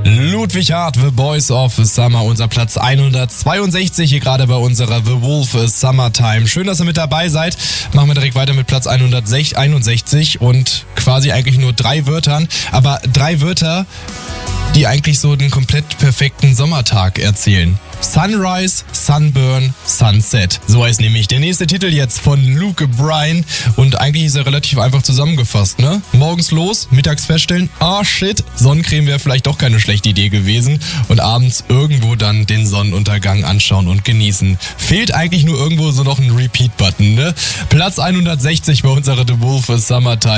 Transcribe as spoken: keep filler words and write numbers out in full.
Ludwig Hart, The Boys of Summer, unser Platz hundertzweiundsechzig hier gerade bei unserer The Wolf Summertime. Schön, dass ihr mit dabei seid. Machen wir direkt weiter mit Platz hunderteinundsechzig und quasi eigentlich nur drei Wörtern, aber drei Wörter, die eigentlich so den komplett perfekten Sommertag erzählen. Sunrise, Sunburn, Sunset. So heißt nämlich der nächste Titel jetzt von Luke Bryan. Und eigentlich ist er relativ einfach zusammengefasst, ne? Morgens los, mittags feststellen, ah shit, Sonnencreme wäre vielleicht doch keine schlechte Idee gewesen. Und abends irgendwo dann den Sonnenuntergang anschauen und genießen. Fehlt eigentlich nur irgendwo so noch ein Repeat-Button, ne? Platz hundertsechzig bei unserer The Wolf Summertime.